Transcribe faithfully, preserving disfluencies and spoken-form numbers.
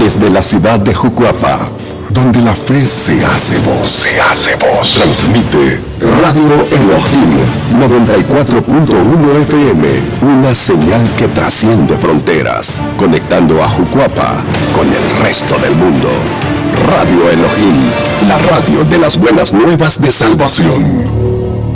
desde la ciudad de Jucuapa, donde la fe se hace voz. Se hace voz. Transmite Radio Elohim noventa y cuatro punto uno F M, una señal que trasciende fronteras, conectando a Jucuapa con el resto del mundo. Radio Elohim, la radio de las buenas nuevas de salvación.